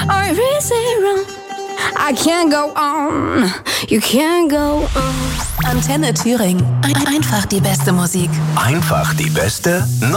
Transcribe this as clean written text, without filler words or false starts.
or is it wrong? I can't go on, you can't go on. Antenne Thüringen. Einfach die beste Musik. Einfach die beste